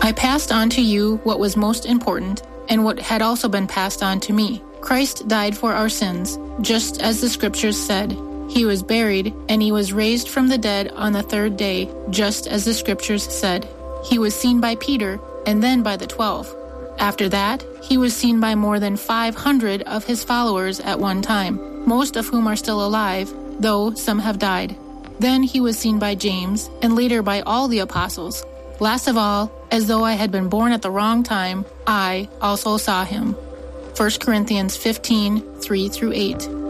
I passed on to you what was most important and what had also been passed on to me. Christ died for our sins, just as the Scriptures said. He was buried, and he was raised from the dead on the third day, just as the Scriptures said. He was seen by Peter, and then by the 12. After that, he was seen by more than 500 of his followers at one time, most of whom are still alive, though some have died. Then he was seen by James, and later by all the apostles. Last of all, as though I had been born at the wrong time, I also saw him. 1 Corinthians 15, 3-8.